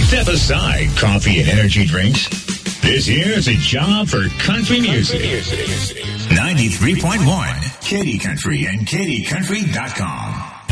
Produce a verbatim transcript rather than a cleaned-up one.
Step aside coffee and energy drinks. This here's a job for country music. ninety-three point one, Katy Country and Katy Country dot com.